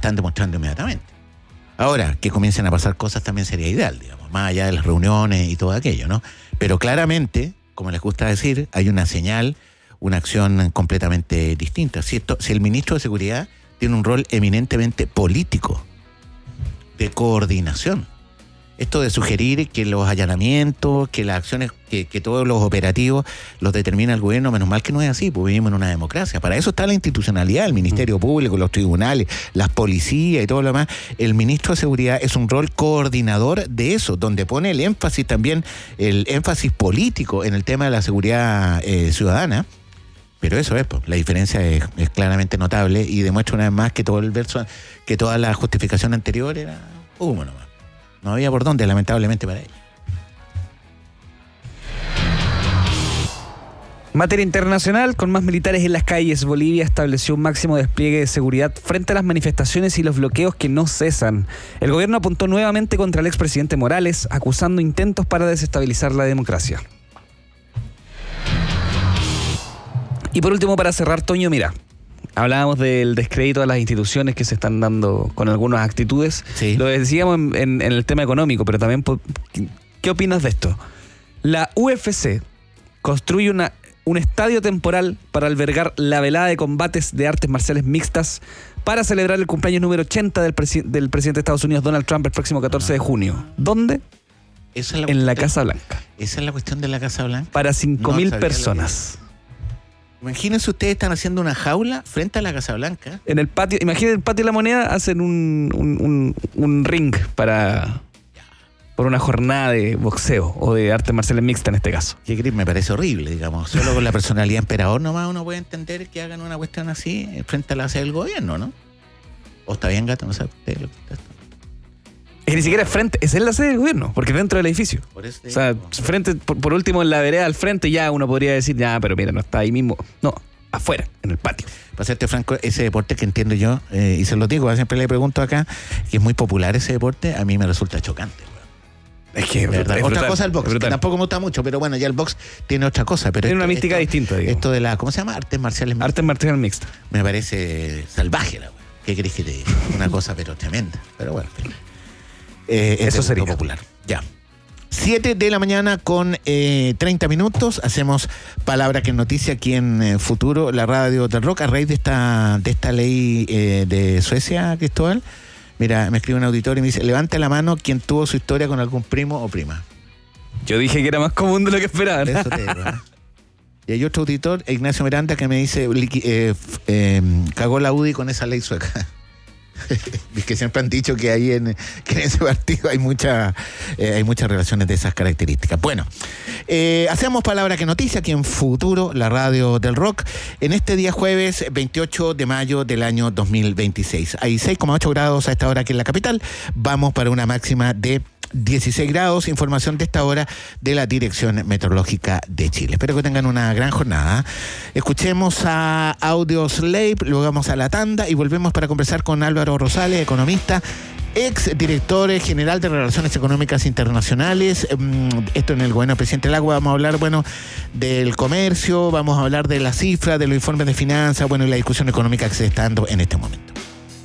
están demostrando inmediatamente. Ahora, que comiencen a pasar cosas también sería ideal, digamos, más allá de las reuniones y todo aquello, ¿no? Pero claramente, como les gusta decir, hay una señal, una acción completamente distinta. Si el ministro de Seguridad tiene un rol eminentemente político, de coordinación. Esto de sugerir que los allanamientos, que las acciones, que todos los operativos los determina el gobierno, menos mal que no es así, pues vivimos en una democracia. Para eso está la institucionalidad, el Ministerio Público, los tribunales, las policías y todo lo demás. El ministro de Seguridad es un rol coordinador de eso, donde pone el énfasis también, el énfasis político en el tema de la seguridad ciudadana. Pero eso es, pues, la diferencia es claramente notable y demuestra una vez más que todo el verso, que toda la justificación anterior era humo nomás. No había por dónde, lamentablemente, para ellos. Materia internacional, con más militares en las calles, Bolivia estableció un máximo despliegue de seguridad frente a las manifestaciones y los bloqueos que no cesan. El gobierno apuntó nuevamente contra el expresidente Morales, acusando intentos para desestabilizar la democracia. Y por último, para cerrar, Toño, mira, hablábamos del descrédito a las instituciones que se están dando con algunas actitudes. Sí. Lo decíamos en el tema económico, pero también, ¿qué opinas de esto? La UFC construye un estadio temporal para albergar la velada de combates de artes marciales mixtas para celebrar el cumpleaños número 80 del presidente de Estados Unidos, Donald Trump, el próximo 14 de junio. ¿Dónde? En la Casa Blanca. Esa es la cuestión de la Casa Blanca. Para 5.000 personas. Imagínense, ustedes están haciendo una jaula frente a la Casa Blanca. En el patio, imaginen el patio de la Moneda, hacen un ring por una jornada de boxeo o de artes marciales mixtas en este caso. Que me parece horrible, digamos. Solo con la personalidad emperador nomás uno puede entender que hagan una cuestión así frente a la sede del gobierno, ¿no? ¿O está bien, gato? No sé usted lo que está. Es que ni siquiera es frente, es en la sede del gobierno, porque es dentro del edificio. Por eso o sea, frente, por último en la vereda al frente ya uno podría decir, ya, pero mira, no está ahí mismo. No, afuera, en el patio. Para serte franco, ese deporte que entiendo yo, y se lo digo, siempre le pregunto acá, que es muy popular ese deporte, a mí me resulta chocante. Es que es verdad. Otra cosa el box, que tampoco me gusta mucho, pero bueno, ya el box tiene otra cosa. Pero tiene una mística distinta, digamos. Esto de la, ¿cómo se llama? Artes marciales mixtas. Artes marciales mixtas. Me parece salvaje la wea. ¿Qué querés que te diga? Una cosa pero tremenda. Pero bueno, eso sería popular. Ya. 7 de la mañana con 30 minutos. Hacemos Palabra que es Noticia aquí en Futuro, la radio del rock, a raíz de esta ley de Suecia, Cristóbal. Mira, me escribe un auditor y me dice, levanta la mano quien tuvo su historia con algún primo o prima. Yo dije que era más común de lo que esperaba. Eso te digo, ¿eh? Y hay otro auditor, Ignacio Miranda, que me dice, cagó la UDI con esa ley sueca. Es que siempre han dicho que ahí que en ese partido hay muchas relaciones de esas características. Bueno, hacemos Palabra que Noticia aquí en Futuro, la radio del rock, en este día jueves 28 de mayo del año 2026. Hay 6,8 grados a esta hora aquí en la capital. Vamos para una máxima de 16 grados, información de esta hora de la Dirección Meteorológica de Chile. Espero que tengan una gran jornada. Escuchemos a Audioslave, luego vamos a la tanda y volvemos para conversar con Álvaro Rosales, economista, ex director general de Relaciones Económicas Internacionales. Esto en el gobierno del presidente Lagos. Vamos a hablar, del comercio, vamos a hablar de las cifras, de los informes de finanzas, y la discusión económica que se está dando en este momento.